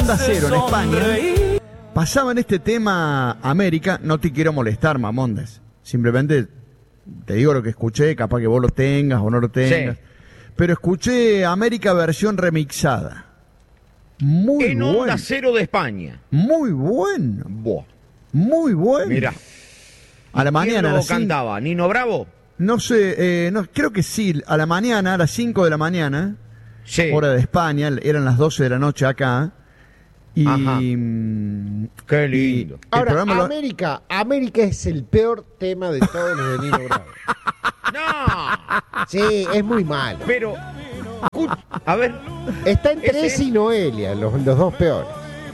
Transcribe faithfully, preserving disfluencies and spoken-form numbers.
Onda Cero en España pasaban este tema América. No te quiero molestar, Mamondes. Simplemente te digo lo que escuché, capaz que vos lo tengas o no lo tengas. Sí. Pero escuché América versión remixada. Muy en bueno. Onda Cero de España. Muy bueno. Buah. Muy bueno. Mira. A la mañana. ¿Quién lo a las cantaba? cinco... ¿Nino Bravo? No sé, eh, no, creo que sí. A la mañana, a las cinco de la mañana, sí. Hora de España, eran las doce de la noche acá. Y, Ajá. Mm, qué lindo. Ahora, América, lo... América es el peor tema de todos los de Nino Bravo. No. Sí, es muy malo. Pero, a ver. Está entre ese y Noelia, los, los dos peores.